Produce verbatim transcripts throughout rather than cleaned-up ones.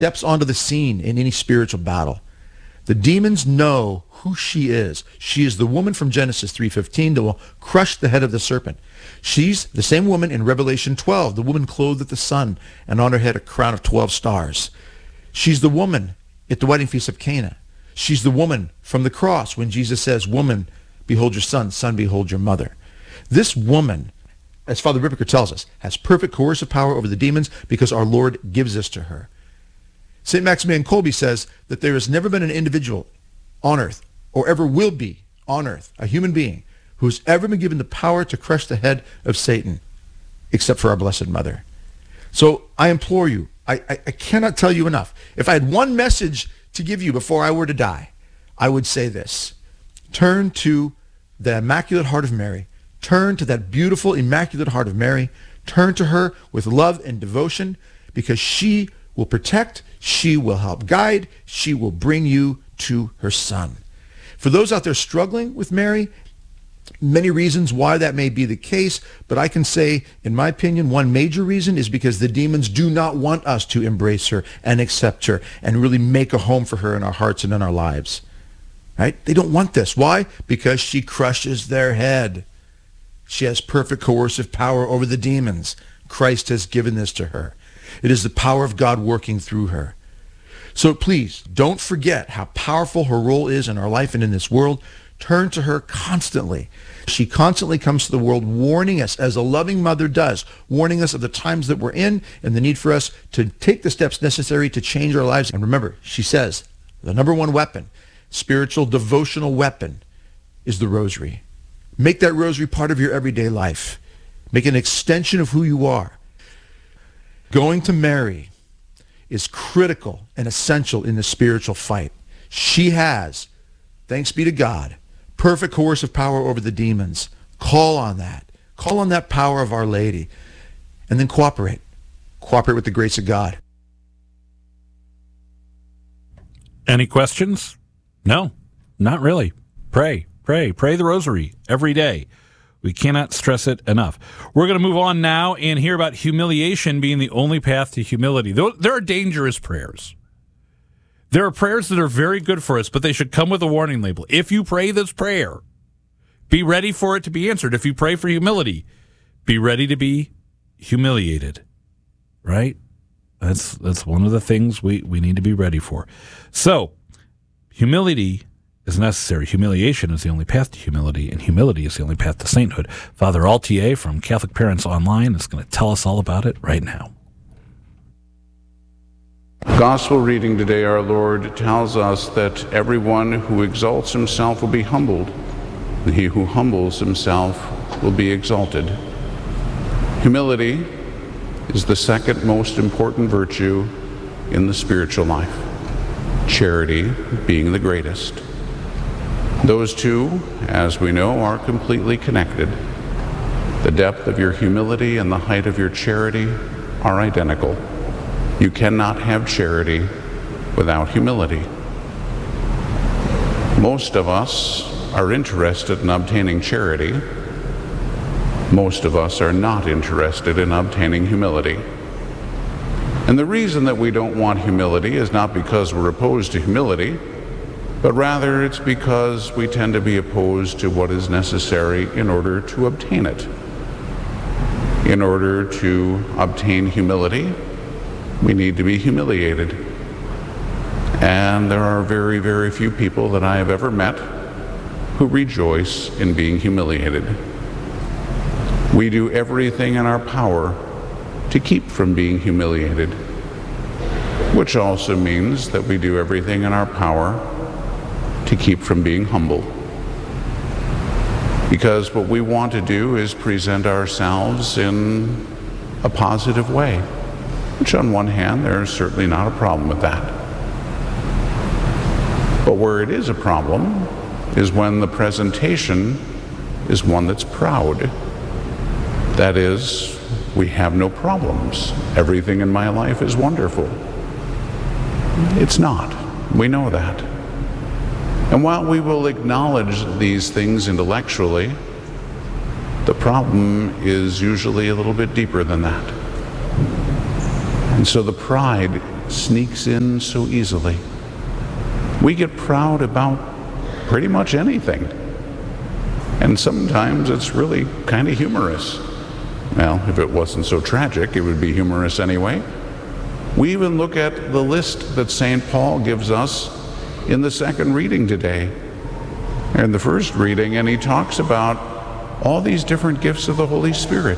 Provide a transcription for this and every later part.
steps onto the scene in any spiritual battle. The demons know who she is. She is the woman from Genesis three fifteen that will crush the head of the serpent. She's the same woman in Revelation twelve, the woman clothed with the sun and on her head a crown of twelve stars. She's the woman at the wedding feast of Cana. She's the woman from the cross when Jesus says, "Woman, behold your son, son, behold your mother." This woman, as Father Ripperger tells us, has perfect coercive power over the demons because our Lord gives this to her. Saint Maximilian Kolbe says that there has never been an individual on earth, or ever will be on earth, a human being, who has ever been given the power to crush the head of Satan, except for our Blessed Mother. So I implore you, I, I, I cannot tell you enough. If I had one message to give you before I were to die, I would say this. Turn to the Immaculate Heart of Mary. Turn to that beautiful Immaculate Heart of Mary. Turn to her with love and devotion, because she will protect, she will help guide, she will bring you to her Son. For those out there struggling with Mary, many reasons why that may be the case, but I can say, in my opinion, one major reason is because the demons do not want us to embrace her and accept her and really make a home for her in our hearts and in our lives. Right? They don't want this. Why? Because she crushes their head. She has perfect coercive power over the demons. Christ has given this to her. It is the power of God working through her. So please, don't forget how powerful her role is in our life and in this world. Turn to her constantly. She constantly comes to the world warning us, as a loving mother does, warning us of the times that we're in and the need for us to take the steps necessary to change our lives. And remember, she says, the number one weapon, spiritual devotional weapon, is the rosary. Make that rosary part of your everyday life. Make it an extension of who you are. Going to Mary is critical and essential in the spiritual fight. She has, thanks be to God, perfect coercive power over the demons. Call on that. Call on that power of Our Lady. And then cooperate. Cooperate with the grace of God. Any questions? No, not really. Pray, pray, pray the rosary every day. We cannot stress it enough. We're going to move on now and hear about humiliation being the only path to humility. There are dangerous prayers. There are prayers that are very good for us, but they should come with a warning label. If you pray this prayer, be ready for it to be answered. If you pray for humility, be ready to be humiliated. Right? That's that's one of the things we, we need to be ready for. So, humility is necessary. Humiliation is the only path to humility, and humility is the only path to sainthood. Father Altier from Catholic Parents Online is going to tell us all about it right now. Gospel reading today, our Lord tells us that everyone who exalts himself will be humbled, and he who humbles himself will be exalted. Humility is the second most important virtue in the spiritual life, charity being the greatest. Those two, as we know, are completely connected. The depth of your humility and the height of your charity are identical. You cannot have charity without humility. Most of us are interested in obtaining charity. Most of us are not interested in obtaining humility. And the reason that we don't want humility is not because we're opposed to humility, but rather it's because we tend to be opposed to what is necessary in order to obtain it. In order to obtain humility, we need to be humiliated. And there are very, very few people that I have ever met who rejoice in being humiliated. We do everything in our power to keep from being humiliated, which also means that we do everything in our power to keep from being humble. Because what we want to do is present ourselves in a positive way, which on one hand, there is certainly not a problem with that. But where it is a problem is when the presentation is one that's proud. That is, we have no problems. Everything in my life is wonderful. It's not. We know that. And while we will acknowledge these things intellectually, the problem is usually a little bit deeper than that. And so the pride sneaks in so easily. We get proud about pretty much anything. And sometimes it's really kind of humorous. Well, if it wasn't so tragic, it would be humorous anyway. We even look at the list that Saint Paul gives us in the second reading today. In the first reading, and he talks about all these different gifts of the Holy Spirit.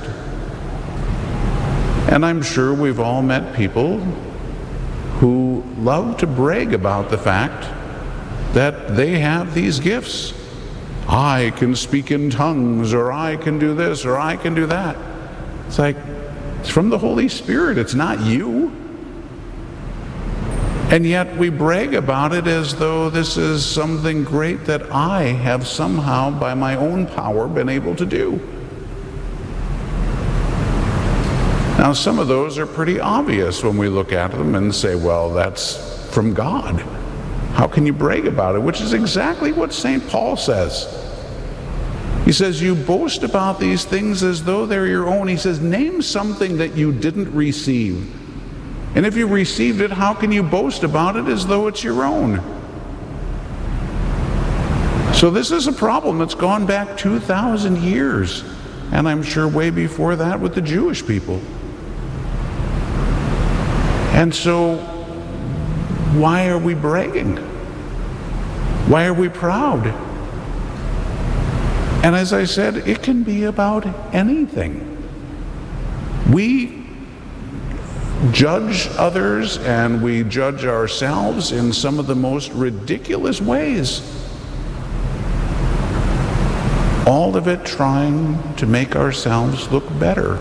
And I'm sure we've all met people who love to brag about the fact that they have these gifts. I can speak in tongues, or I can do this, or I can do that. It's like, it's from the Holy Spirit, it's not you. And yet we brag about it as though this is something great that I have somehow, by my own power, been able to do. Now, some of those are pretty obvious when we look at them and say, well, that's from God. How can you brag about it? Which is exactly what Saint Paul says. He says, you boast about these things as though they're your own. He says, name something that you didn't receive. And if you received it, how can you boast about it as though it's your own? So this is a problem that's gone back two thousand years. And I'm sure way before that with the Jewish people. And so, why are we bragging? Why are we proud? And as I said, it can be about anything. We judge others and we judge ourselves in some of the most ridiculous ways. All of it trying to make ourselves look better.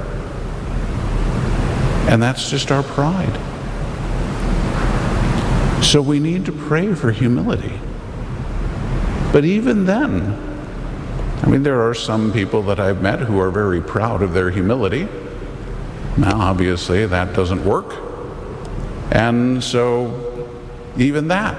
And that's just our pride. So we need to pray for humility. But even then, I mean, there are some people that I've met who are very proud of their humility. Now, obviously, that doesn't work. And so, even that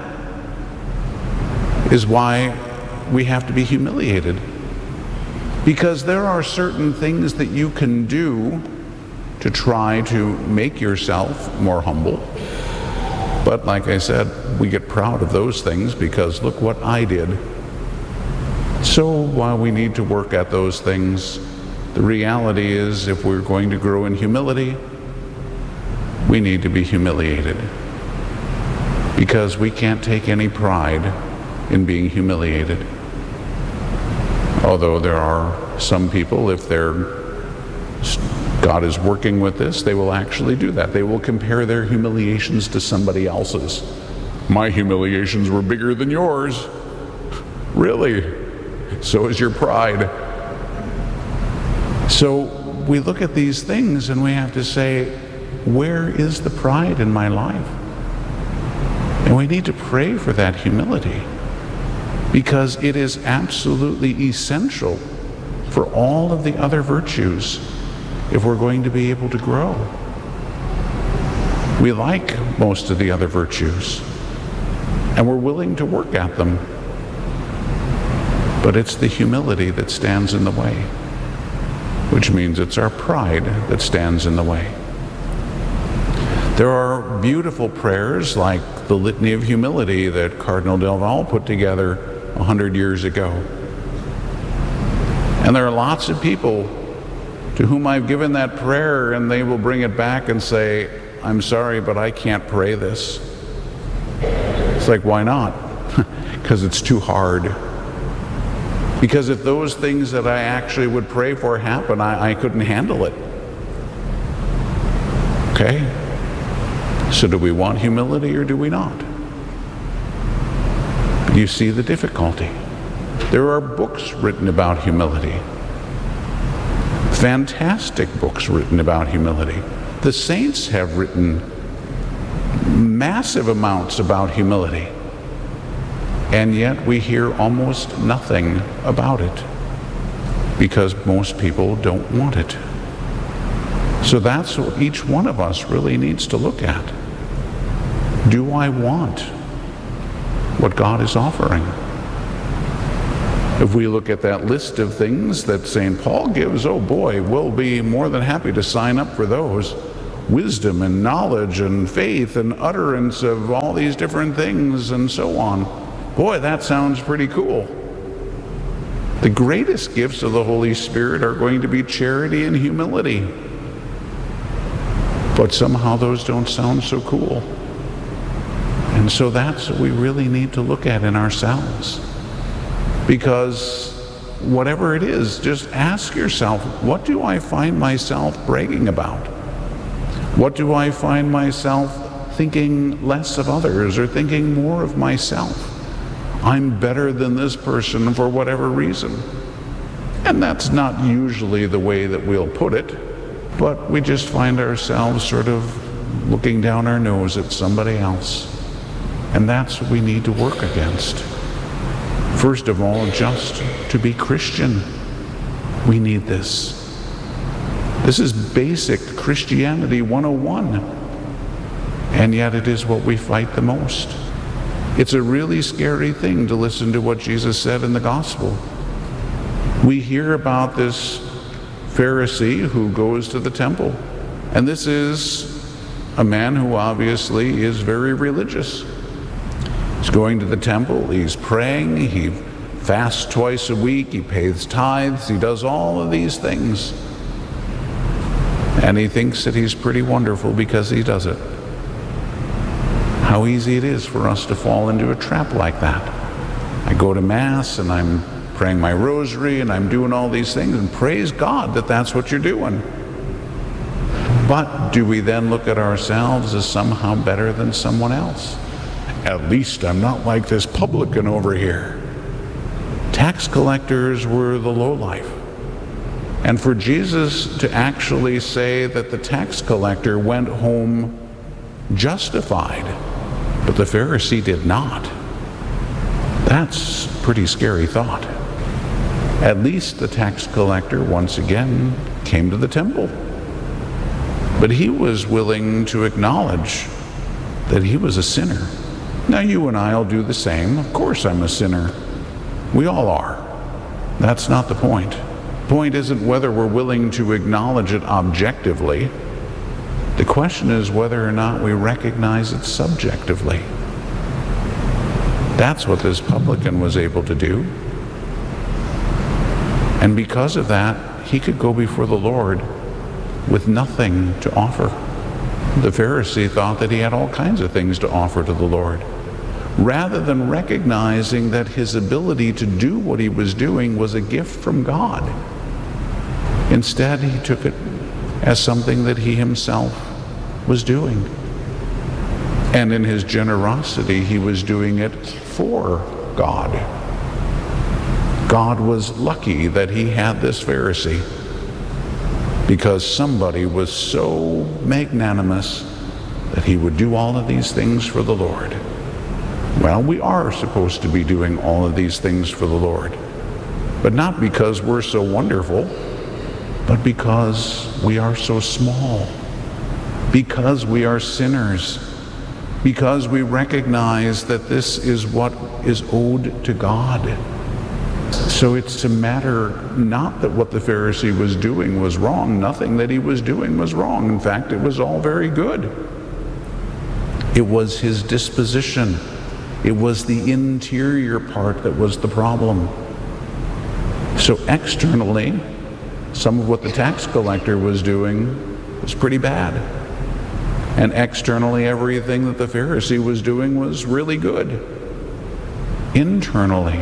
is why we have to be humiliated. Because there are certain things that you can do to try to make yourself more humble. But like I said, we get proud of those things because look what I did. So while we need to work at those things, the reality is if we're going to grow in humility, we need to be humiliated. Because we can't take any pride in being humiliated. Although there are some people, if they're God is working with this, they will actually do that. They will compare their humiliations to somebody else's. My humiliations were bigger than yours. Really? So is your pride. So we look at these things and we have to say, where is the pride in my life? And we need to pray for that humility, because it is absolutely essential for all of the other virtues if we're going to be able to grow. We like most of the other virtues, and we're willing to work at them. But it's the humility that stands in the way, which means it's our pride that stands in the way. There are beautiful prayers like the Litany of Humility that Cardinal Del Valle put together a hundred years ago. And there are lots of people to whom I've given that prayer, and they will bring it back and say, I'm sorry, but I can't pray this. It's like, why not? Because it's too hard. Because if those things that I actually would pray for happen, I, I couldn't handle it. Okay? So do we want humility or do we not? You see the difficulty. There are books written about humility. Fantastic books written about humility. The saints have written massive amounts about humility. And yet we hear almost nothing about it because most people don't want it. So that's what each one of us really needs to look at. Do I want what God is offering? If we look at that list of things that Saint Paul gives, oh boy, we'll be more than happy to sign up for those. wisdom and knowledge and faith and utterance of all these different things and so on. Boy, that sounds pretty cool. The greatest gifts of the Holy Spirit are going to be charity and humility. But somehow those don't sound so cool. And so that's what we really need to look at in ourselves. Because whatever it is, just ask yourself, what do I find myself bragging about? What do I find myself thinking less of others or thinking more of myself? I'm better than this person for whatever reason. And that's not usually the way that we'll put it, but we just find ourselves sort of looking down our nose at somebody else. And that's what we need to work against. First of all, just to be Christian. We need this. This is basic Christianity one oh one. And yet it is what we fight the most. It's a really scary thing to listen to what Jesus said in the gospel. We hear about this Pharisee who goes to the temple. And this is a man who obviously is very religious. He's going to the temple, he's praying, he fasts twice a week, he pays tithes, he does all of these things. And he thinks that he's pretty wonderful because he does it. How easy it is for us to fall into a trap like that. I go to Mass and I'm praying my rosary and I'm doing all these things, and praise God that that's what you're doing. But do we then look at ourselves as somehow better than someone else? At least I'm not like this publican over here. Tax collectors were the lowlife. And for Jesus to actually say that the tax collector went home justified, but the Pharisee did not, that's a pretty scary thought. At least the tax collector once again came to the temple. But he was willing to acknowledge that he was a sinner. Now you and I will do the same. Of course I'm a sinner. We all are. That's not the point. The point isn't whether we're willing to acknowledge it objectively. The question is whether or not we recognize it subjectively. That's what this publican was able to do. And because of that, he could go before the Lord with nothing to offer. The Pharisee thought that he had all kinds of things to offer to the Lord. Rather than recognizing that his ability to do what he was doing was a gift from God, instead he took it as something that he himself was doing. And in his generosity, he was doing it for God. God was lucky that he had this Pharisee, because somebody was so magnanimous that he would do all of these things for the Lord. Well, we are supposed to be doing all of these things for the Lord, but not because we're so wonderful, but because we are so small, because we are sinners, because we recognize that this is what is owed to God. So it's a matter not that what the Pharisee was doing was wrong. Nothing that he was doing was wrong. In fact, it was all very good. It was his disposition. It was the interior part that was the problem. So externally, some of what the tax collector was doing was pretty bad. And externally, everything that the Pharisee was doing was really good. Internally,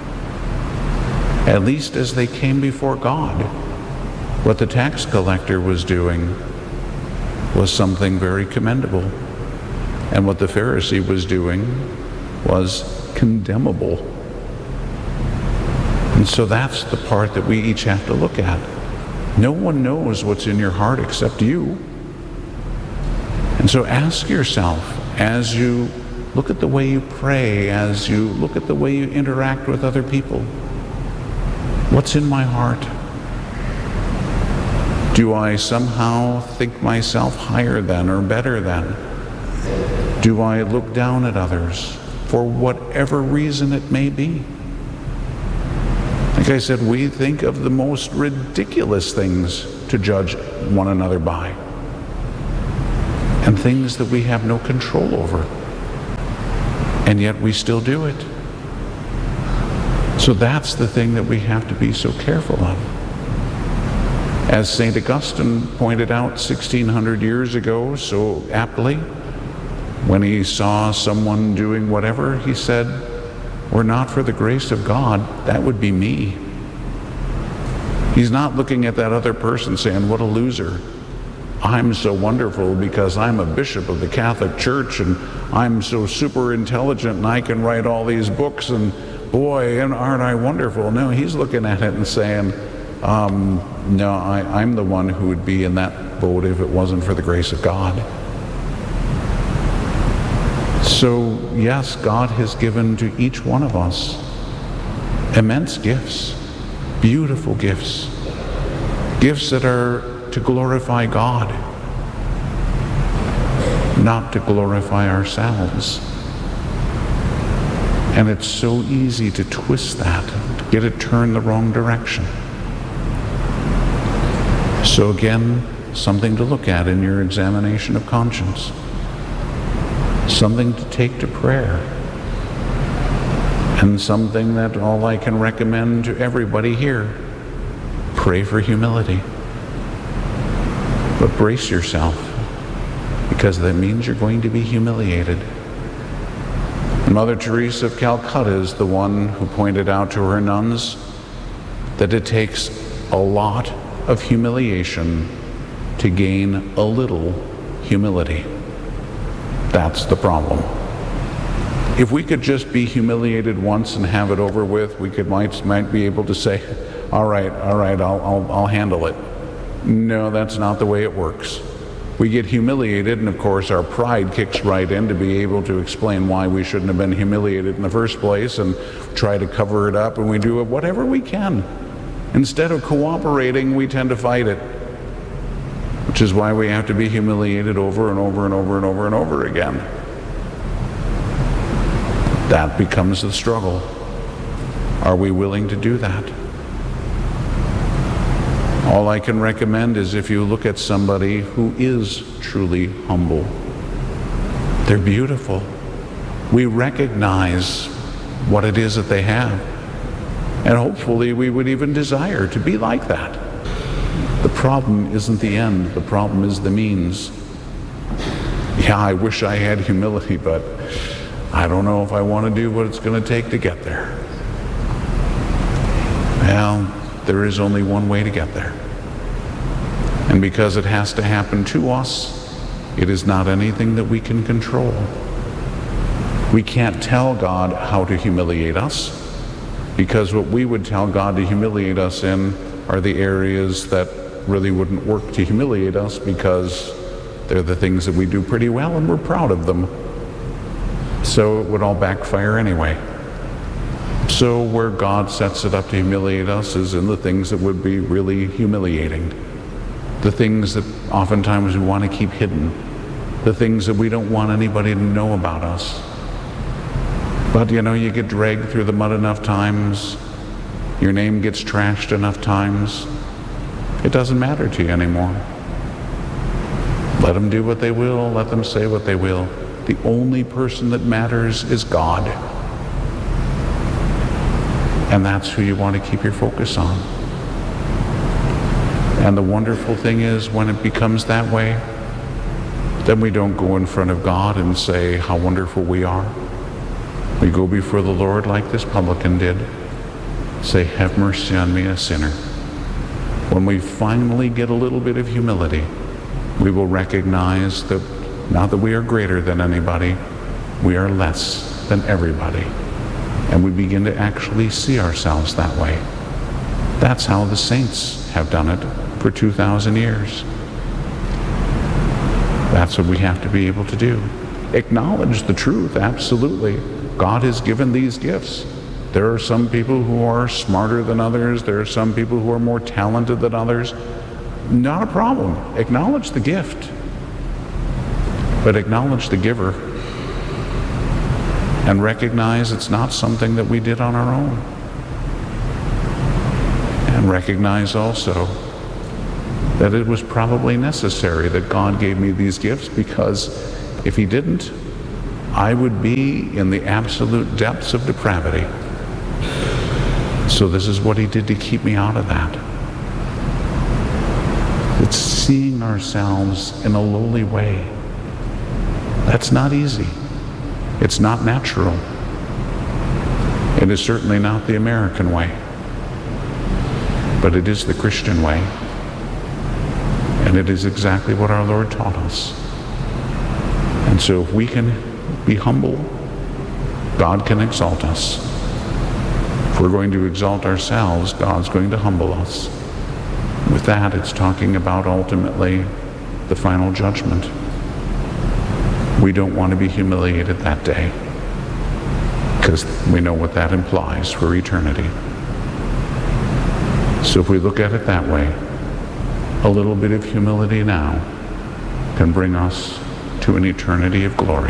at least as they came before God, what the tax collector was doing was something very commendable. And what the Pharisee was doing was condemnable. And so that's the part that we each have to look at. No one knows what's in your heart except you. And so ask yourself, as you look at the way you pray, as you look at the way you interact with other people, what's in my heart? Do I somehow think myself higher than or better than? Do I look down at others for whatever reason it may be? Like I said, we think of the most ridiculous things to judge one another by. and things that we have no control over. And yet we still do it. So that's the thing that we have to be so careful of. As Saint Augustine pointed out sixteen hundred years ago so aptly, when he saw someone doing whatever, he said, "Were not for the grace of God, that would be me." He's not looking at that other person saying, "What a loser. I'm so wonderful because I'm a bishop of the Catholic Church and I'm so super intelligent and I can write all these books and boy, and aren't I wonderful." No, he's looking at it and saying, um, no, I, I'm the one who would be in that boat if it wasn't for the grace of God. So, yes, God has given to each one of us immense gifts, beautiful gifts, gifts that are to glorify God, not to glorify ourselves. And it's so easy to twist that, to get it turned the wrong direction. So again, something to look at in your examination of conscience. Something to take to prayer. And something that all I can recommend to everybody here, pray for humility. But brace yourself, because that means you're going to be humiliated. Mother Teresa of Calcutta is the one who pointed out to her nuns that it takes a lot of humiliation to gain a little humility. That's the problem. If we could just be humiliated once and have it over with, we could might, might be able to say, all right, all right, I'll, I'll, I'll handle it. No, that's not the way it works. We get humiliated, and of course our pride kicks right in to be able to explain why we shouldn't have been humiliated in the first place and try to cover it up, and we do it whatever we can. Instead of cooperating, we tend to fight it, which is why we have to be humiliated over and over and over and over and over again. That becomes the struggle. Are we willing to do that? All I can recommend is if you look at somebody who is truly humble, they're beautiful. We recognize what it is that they have. And hopefully we would even desire to be like that. The problem isn't the end, the problem is the means. Yeah, I wish I had humility, but I don't know if I want to do what it's going to take to get there. Well, there is only one way to get there. And because it has to happen to us, it is not anything that we can control. We can't tell God how to humiliate us, because what we would tell God to humiliate us in are the areas that really wouldn't work to humiliate us, because they're the things that we do pretty well and we're proud of them. So it would all backfire anyway. So where God sets it up to humiliate us is in the things that would be really humiliating. The things that oftentimes we want to keep hidden. The things that we don't want anybody to know about us. But you know, you get dragged through the mud enough times, your name gets trashed enough times, it doesn't matter to you anymore. Let them do what they will, let them say what they will. The only person that matters is God. And that's who you want to keep your focus on. And the wonderful thing is, when it becomes that way, then we don't go in front of God and say how wonderful we are. We go before the Lord like this publican did. Say, have mercy on me, a sinner. When we finally get a little bit of humility, we will recognize that not that we are greater than anybody, we are less than everybody. And we begin to actually see ourselves that way. That's how the saints have done it for two thousand years. That's what we have to be able to do. Acknowledge the truth, absolutely. God has given these gifts. There are some people who are smarter than others. There are some people who are more talented than others. Not a problem. Acknowledge the gift. But acknowledge the giver. And recognize it's not something that we did on our own. And recognize also that it was probably necessary that God gave me these gifts, because if he didn't, I would be in the absolute depths of depravity. So this is what he did to keep me out of that. It's seeing ourselves in a lowly way. That's not easy. It's not natural. It is certainly not the American way. But it is the Christian way. And it is exactly what our Lord taught us. And so if we can be humble, God can exalt us. If we're going to exalt ourselves, God's going to humble us. With that, it's talking about ultimately the final judgment. We don't want to be humiliated that day, because we know what that implies for eternity. So if we look at it that way, a little bit of humility now can bring us to an eternity of glory.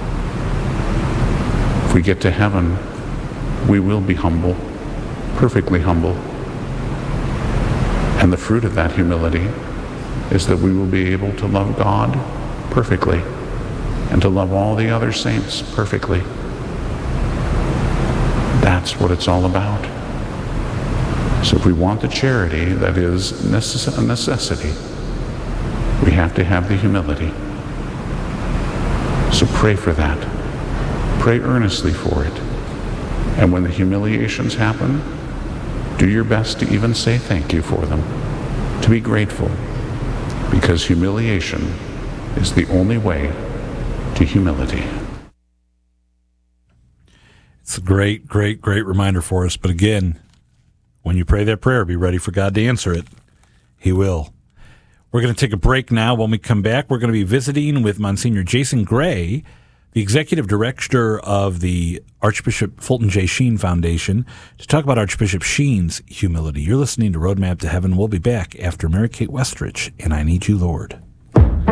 If we get to heaven, we will be humble, perfectly humble. And the fruit of that humility is that we will be able to love God perfectly and to love all the other saints perfectly. That's what it's all about. So if we want the charity that is necess- a necessity, we have to have the humility. So pray for that. Pray earnestly for it. And when the humiliations happen, do your best to even say thank you for them, to be grateful, because humiliation is the only way to humility. It's a great, great, great reminder for us. But again, when you pray that prayer, be ready for God to answer it. He will. We're going to take a break now. When we come back, we're going to be visiting with Monsignor Jason Gray, the executive director of the Archbishop Fulton J. Sheen Foundation, to talk about Archbishop Sheen's humility. You're listening to Roadmap to Heaven. We'll be back after Mary Kate Westridge and I Need You, Lord.